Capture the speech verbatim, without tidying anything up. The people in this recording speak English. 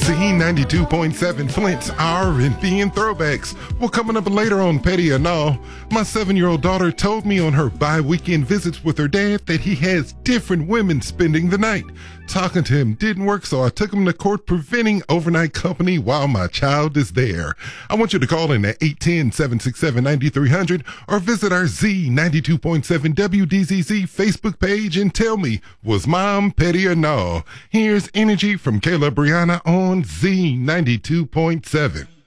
Z ninety-two point seven Flint's R and B and throwbacks. Well, coming up later on Petty or No, my seven-year-old daughter told me on her bi-weekend visits with her dad that he has different women spending the night. Talking to him didn't work, so I took him to court preventing overnight company while my child is there. I want you to call in at eight one zero, seven six seven, nine three zero zero or visit our Z ninety-two point seven W D Z Z Facebook page and tell me, was mom petty or no? Here's Energy from Kayla Brianna on Z ninety-two point seven.